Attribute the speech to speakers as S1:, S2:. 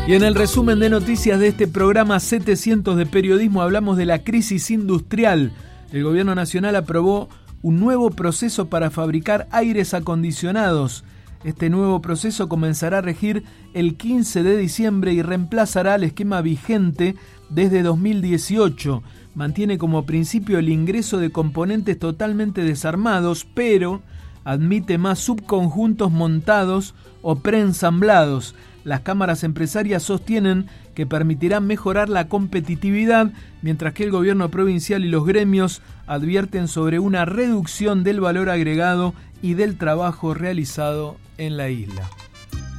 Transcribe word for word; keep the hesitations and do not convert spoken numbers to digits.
S1: Y en el resumen de noticias de este programa setecientos de periodismo hablamos de la crisis industrial. El gobierno nacional aprobó un nuevo proceso para fabricar aires acondicionados. Este nuevo proceso comenzará a regir el quince de diciembre y reemplazará al esquema vigente desde dos mil dieciocho. Mantiene como principio el ingreso de componentes totalmente desarmados, pero admite más subconjuntos montados o preensamblados. Las cámaras empresarias sostienen que permitirán mejorar la competitividad, mientras que el gobierno provincial y los gremios advierten sobre una reducción del valor agregado y del trabajo realizado en la isla.